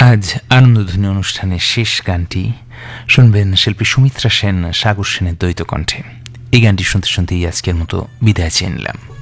আজ আনন্দধ্বনি অনুষ্ঠানের শেষ গানটি শুনবেন শিল্পী সুমিত্রা সেন সাগর সেনের দ্বৈত কণ্ঠে। এই গানটি শুনতে শুনতেই আজকের মতো বিদায় চেয়ে নিলাম।